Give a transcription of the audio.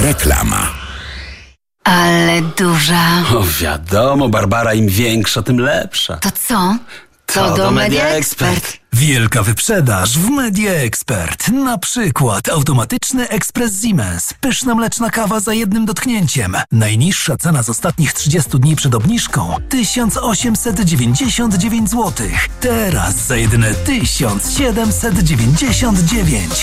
Reklama. Ale duża. O, wiadomo, Barbara, im większa, tym lepsza. To co? To do Media Expert. Wielka wyprzedaż w Media Expert. Na przykład automatyczny ekspres Siemens. Pyszna mleczna kawa za jednym dotknięciem. Najniższa cena z ostatnich 30 dni przed obniżką 1899 zł. Teraz za jedyne 1799.